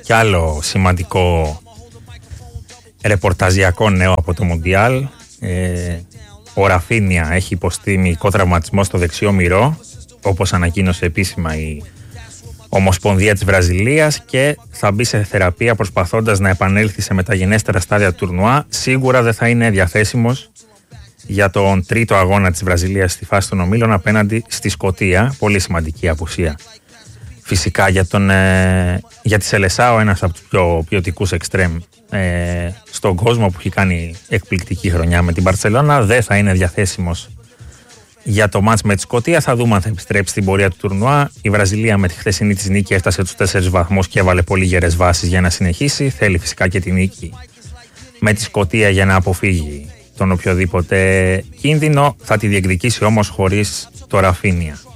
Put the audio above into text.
Κι άλλο σημαντικό ρεπορταζιακό νέο από το Μουντιάλ. Ο Ραφίνια έχει υποστεί μυϊκό τραυματισμό στο δεξιό μυρό, όπως ανακοίνωσε επίσημα η Ομοσπονδία της Βραζιλίας, και θα μπει σε θεραπεία προσπαθώντας να επανέλθει σε μεταγενέστερα στάδια του τουρνουά. Σίγουρα δεν θα είναι διαθέσιμος για τον τρίτο αγώνα της Βραζιλίας στη φάση των ομίλων απέναντι στη Σκωτία. Πολύ σημαντική απουσία φυσικά για τη Σελεσάο, ένας από τους πιο ποιοτικούς εξτρέμ στον κόσμο, που έχει κάνει εκπληκτική χρονιά με την Μπαρτσελώνα. Δεν θα είναι διαθέσιμος για το μάτς με τη Σκωτία. Θα δούμε αν θα επιστρέψει στην πορεία του τουρνουά. Η Βραζιλία με τη χθεσινή της νίκη έφτασε τους 4 βαθμούς και έβαλε πολύ γερές βάσεις για να συνεχίσει. Θέλει φυσικά και τη νίκη με τη Σκωτία για να αποφύγει τον οποιοδήποτε κίνδυνο. Θα τη διεκδικήσει όμως χωρίς το Ραφίνια.